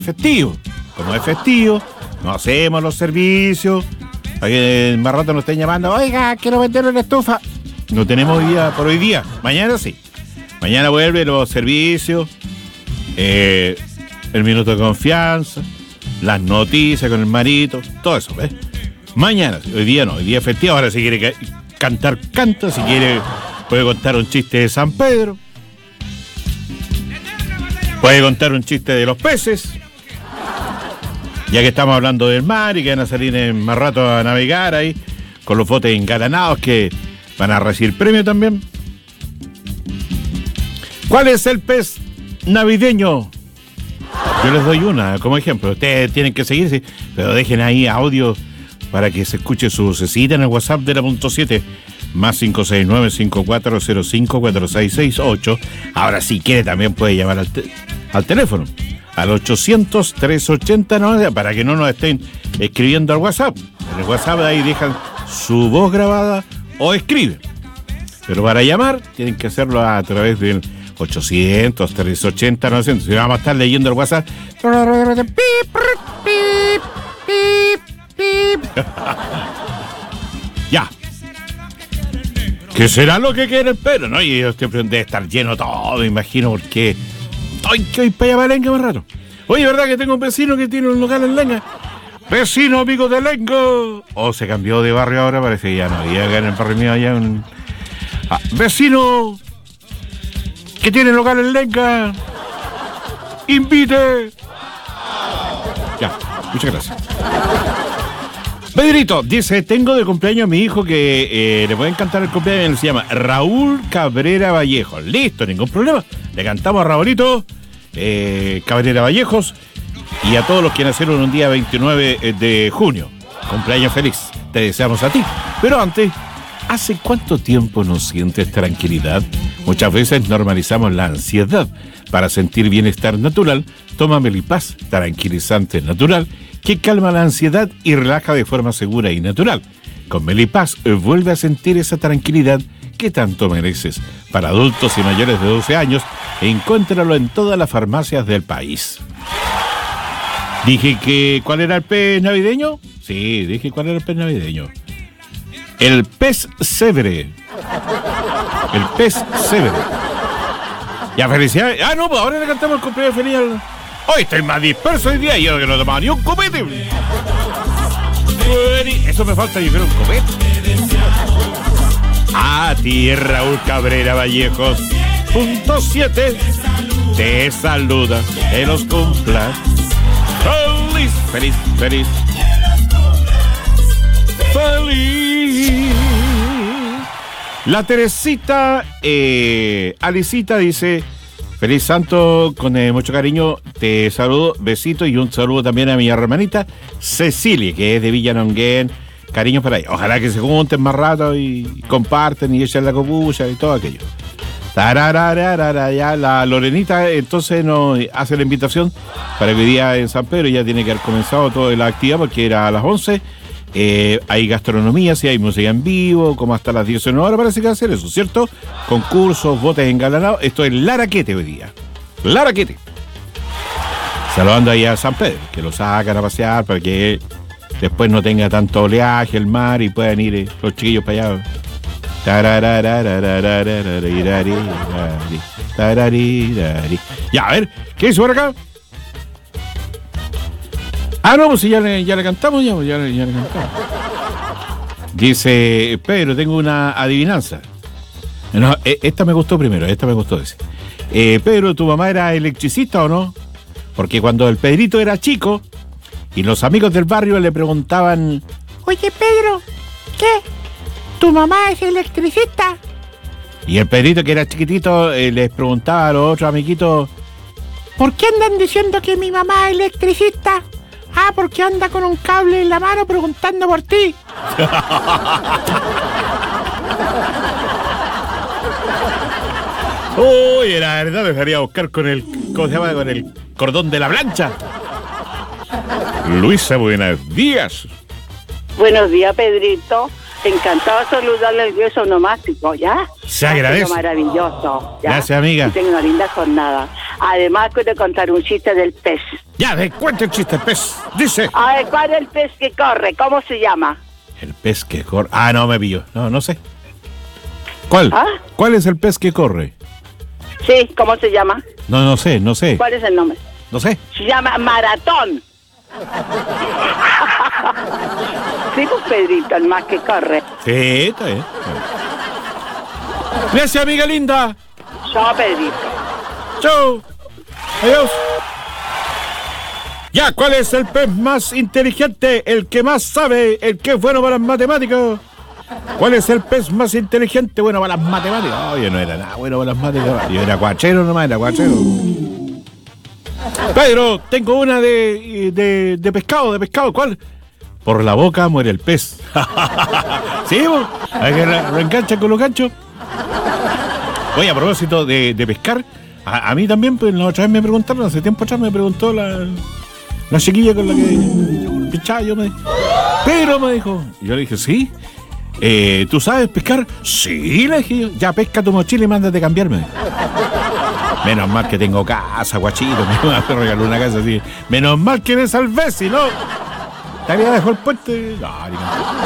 festivo. Como es festivo, no hacemos los servicios. Para que más rato nos estén llamando, oiga, quiero vender una estufa. No tenemos día por hoy día. Mañana sí. Mañana vuelven los servicios, el minuto de confianza, las noticias con el marito, todo eso, ¿ves? Mañana, hoy día no, hoy día es festivo. Ahora si quiere cantar, canta. Si quiere, puede contar un chiste de San Pedro. Puede contar un chiste de los peces. Ya que estamos hablando del mar y que van a salir en más rato a navegar ahí, con los botes engalanados que van a recibir premio también. ¿Cuál es el pez navideño? Yo les doy una como ejemplo. Ustedes tienen que seguirse, pero dejen ahí audio para que se escuche su vocecita en el WhatsApp de la .7 más 569-5405-4668. Ahora si quiere también puede llamar al teléfono al 800-380 para que no nos estén escribiendo al WhatsApp. En el WhatsApp ahí dejan su voz grabada o escriben. Pero para llamar tienen que hacerlo a través del 800-380-900. Si vamos a estar leyendo el WhatsApp. Ya. ¿Qué será lo que quiere el Pedro? ¿No? Y ellos siempre debe estar lleno todo, me imagino, porque... ¡Ay, que hoy para allá para Lenga más rato! Oye, ¿verdad que tengo un vecino que tiene un local en Lenga? ¡Vecino, amigo de Lenga! Oh, se cambió de barrio ahora, parece que ya no había acá en el barrio mío allá en... ¡Vecino! ¿Que tiene local en Lenga? ¡Invite! Ya, muchas gracias. Pedrito dice, tengo de cumpleaños a mi hijo que le puede cantar el cumpleaños, se llama Raúl Cabrera Vallejos. Listo, ningún problema. Le cantamos a Raulito Cabrera Vallejos y a todos los que nacieron un día 29 de junio. Cumpleaños feliz. Te deseamos a ti. Pero antes, ¿hace cuánto tiempo no sientes tranquilidad? Muchas veces normalizamos la ansiedad. Para sentir bienestar natural, toma Melipaz, tranquilizante natural, que calma la ansiedad y relaja de forma segura y natural. Con Melipaz vuelve a sentir esa tranquilidad que tanto mereces. Para adultos y mayores de 12 años, encuéntralo en todas las farmacias del país. Dije que ¿cuál era el pez navideño? Sí, dije cuál era el pez navideño. El pez cébre. El pez cébre. Ya, felicidades. Ah, no, pues ahora le cantamos el cumpleaños feliz al... Hoy estoy más disperso hoy día y yo que no he tomado ni un copete. Eso me falta, yo creo, un copete. A ti, Raúl Cabrera Vallejos. .7 te saluda, que los cumplas. Feliz, feliz, feliz. Feliz. La Teresita Alicita dice: feliz santo, con mucho cariño, te saludo, besito y un saludo también a mi hermanita Cecilia, que es de Villanonguén. Cariños para ella. Ojalá que se junten más rato y comparten y echan la copucha y todo aquello. Tarararara, ya la Lorenita entonces nos hace la invitación para que hoy día en San Pedro ya tiene que haber comenzado toda la actividad porque era a las 11. Hay gastronomía, sí, hay música en vivo, como hasta las 19 horas parece que va a hacer eso, ¿cierto? Concursos, botes engalanados. Esto es Laraquete hoy día. Laraquete. Saludando ahí a San Pedro, que lo sacan a pasear para que después no tenga tanto oleaje el mar y puedan ir los chiquillos para allá. Ya, a ver, ¿qué hizo por acá? Ah, no, pues si ya le cantamos, ya le cantamos. Dice, Pedro, tengo una adivinanza. No, esta me gustó primero, dice. Pedro, ¿tu mamá era electricista o no? Porque cuando el Pedrito era chico y los amigos del barrio le preguntaban: oye, Pedro, ¿qué? ¿Tu mamá es electricista? Y el Pedrito, que era chiquitito, les preguntaba a los otros amiguitos: ¿por qué andan diciendo que mi mamá es electricista? Ah, porque anda con un cable en la mano preguntando por ti. Uy, la verdad me dejaría buscar con el, ¿cómo se llama? Con el cordón de la plancha. Luisa, buenos días. Buenos días, Pedrito. Encantado saludarle al beso onomástico, ¿ya? Se agradece. Maravilloso. ¿ya? Gracias, amiga. Que tenga una linda jornada. Además, quiero contar un chiste del pez. Ya, cuenta el chiste, el pez. Dice. A ver, ¿cuál es el pez que corre? ¿Cómo se llama? El pez que corre. Ah, no, me pillo. No sé. ¿Cuál? ¿Ah? ¿Cuál es el pez que corre? Sí, ¿cómo se llama? No sé. ¿Cuál es el nombre? No sé. Se llama maratón. Sí, pues Pedrito, el más que corre. Sí, está bien. Gracias, amiga linda. Chao, Pedrito. Chau. Adiós. Ya, ¿cuál es el pez más inteligente? El que más sabe, el que es bueno para las matemáticas. ¿Cuál es el pez más inteligente? Bueno para las matemáticas. Oh, yo no era nada bueno para las matemáticas. Yo era guachero nomás, era guachero. Pedro, tengo una de pescado. ¿Cuál? Por la boca muere el pez. ¿Sí? Hay que reenganchar con los ganchos. Oye, a propósito de pescar, a mí también, pues la otra vez me preguntaron, hace tiempo atrás me preguntó la chiquilla con la que pichaba, Pedro me dijo, y yo le dije, ¿sí? ¿Tú sabes pescar? Sí, le dije yo. Ya pesca tu mochila y mándate a cambiarme. Menos mal que tengo casa, guachito, me regaló una casa así. Menos mal que me salvé, si no, te había dejado el puente. No,